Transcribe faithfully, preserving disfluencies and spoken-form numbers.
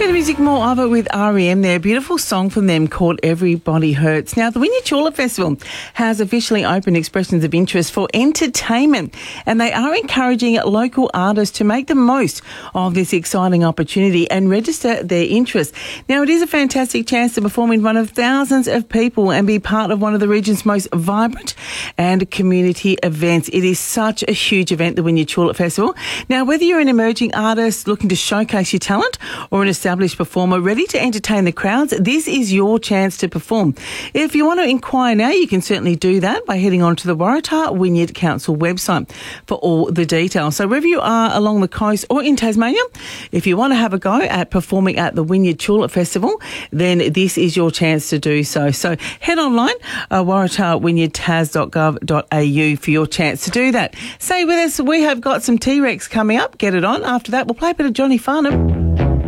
bit of music, more of it with R E M there. A beautiful song from them called Everybody Hurts. Now, the Wynyard Tulip Festival has officially opened expressions of interest for entertainment, and they are encouraging local artists to make the most of this exciting opportunity and register their interest. Now, it is a fantastic chance to perform in front of thousands of people and be part of one of the region's most vibrant and community events. It is such a huge event, the Wynyard Tulip Festival. Now, whether you're an emerging artist looking to showcase your talent or an established performer ready to entertain the crowds, this is your chance to perform. If you want to inquire now, you can certainly do that by heading on to the Waratah Wynyard Council website for all the details. So wherever you are along the coast or in Tasmania, if you want to have a go at performing at the Wynyard Tulip Festival, then this is your chance to do so. So head online, uh, waratah wynyard tas dot gov dot a u for your chance to do that. Stay with us. We have got some T-Rex coming up. Get it on. After that, we'll play a bit of Johnny Farnham.